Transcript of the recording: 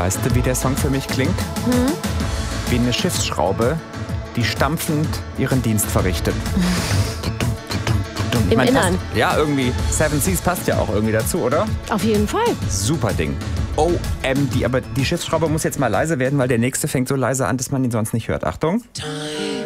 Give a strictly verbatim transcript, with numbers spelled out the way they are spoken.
Weißt du, wie der Song für mich klingt? Hm? Wie eine Schiffsschraube, die stampfend ihren Dienst verrichtet. Im mein, Innern. Passt, ja, irgendwie. Seven Seas passt ja auch irgendwie dazu, oder? Auf jeden Fall. Super Ding. O M D. Aber die Schiffsschraube muss jetzt mal leise werden, weil der nächste fängt so leise an, dass man ihn sonst nicht hört. Achtung. Time.